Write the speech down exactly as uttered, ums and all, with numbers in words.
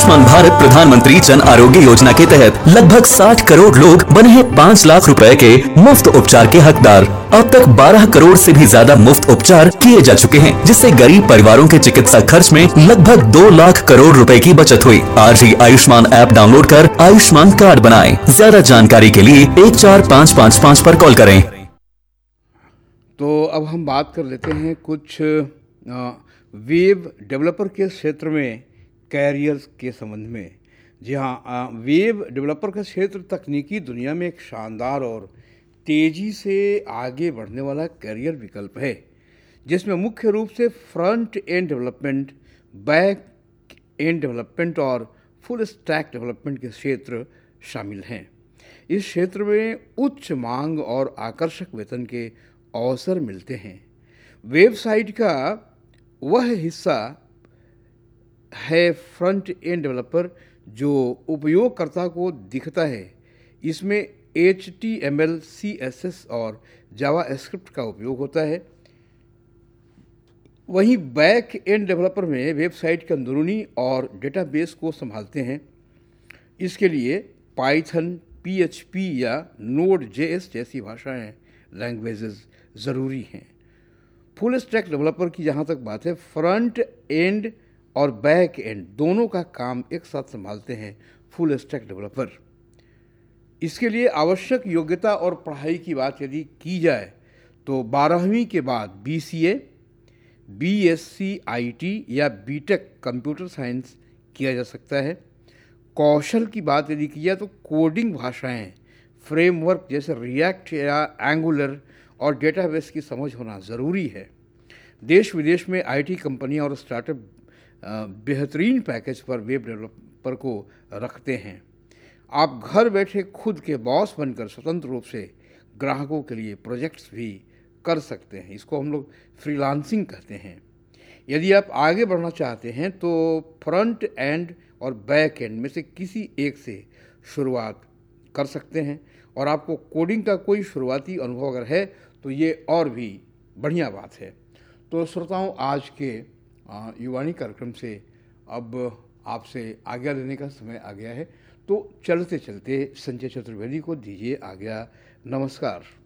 आयुष्मान भारत प्रधानमंत्री जन आरोग्य योजना के तहत लगभग साठ करोड़ लोग बने हैं पाँच लाख रुपए के मुफ्त उपचार के हकदार। अब तक बारह करोड़ से भी ज्यादा मुफ्त उपचार किए जा चुके हैं, जिससे गरीब परिवारों के चिकित्सा खर्च में लगभग दो लाख करोड़ रुपए की बचत हुई। आज ही आयुष्मान ऐप डाउनलोड कर आयुष्मान कार्ड बनाएं। ज्यादा जानकारी के लिए एक चार पाँच पाँच पाँच पर कॉल करें। तो अब हम बात कर लेते हैं कुछ वेब डेवलपर के क्षेत्र में कैरियर्स के संबंध में। जी हाँ, वेब डेवलपर का क्षेत्र तकनीकी दुनिया में एक शानदार और तेज़ी से आगे बढ़ने वाला कैरियर विकल्प है, जिसमें मुख्य रूप से front end development, back and development और फुल स्टैक डेवलपमेंट के क्षेत्र शामिल हैं। इस क्षेत्र में उच्च मांग और आकर्षक वेतन के अवसर मिलते हैं। वेबसाइट का वह हिस्सा है फ्रंट एंड डेवलपर जो उपयोगकर्ता को दिखता है। इसमें H T M L, C S S और जावास्क्रिप्ट का उपयोग होता है। वहीं बैक एंड डेवलपर में वेबसाइट के अंदरूनी और डेटाबेस को संभालते हैं। इसके लिए पाइथन, पी एच पी या नोड जे एस जैसी भाषाएं, लैंग्वेजेस ज़रूरी हैं। फुल स्टैक डेवलपर की जहाँ तक बात है, फ्रंट एंड और बैक एंड दोनों का काम एक साथ संभालते हैं फुल स्टैक डेवलपर। इसके लिए आवश्यक योग्यता और पढ़ाई की बात यदि की जाए तो बारहवीं के बाद B C A, B S C I T या बी टेक कंप्यूटर साइंस किया जा सकता है। कौशल की बात यदि की जाए तो कोडिंग भाषाएं, फ्रेमवर्क जैसे रिएक्ट या एंगुलर और डेटाबेस की समझ होना ज़रूरी है। देश विदेश में आई टी कंपनियां और स्टार्टअप बेहतरीन पैकेज पर वेब डेवलपर को रखते हैं। आप घर बैठे खुद के बॉस बनकर स्वतंत्र रूप से ग्राहकों के लिए प्रोजेक्ट्स भी कर सकते हैं। इसको हम लोग फ्रीलांसिंग कहते हैं। यदि आप आगे बढ़ना चाहते हैं तो फ्रंट एंड और बैक एंड में से किसी एक से शुरुआत कर सकते हैं, और आपको कोडिंग का कोई शुरुआती अनुभव अगर है तो ये और भी बढ़िया बात है। तो श्रोताओं, आज के युवानी कार्यक्रम से अब आपसे आज्ञा लेने का समय आ गया है। तो चलते चलते संजय चतुर्वेदी को दीजिए आज्ञा। नमस्कार।